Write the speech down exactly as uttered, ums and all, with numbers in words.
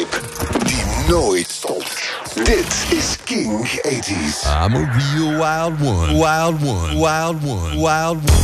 hype die nooit stopt. Dit is King tachtig. I'm a real wild one. Wild one. Wild one. Wild one.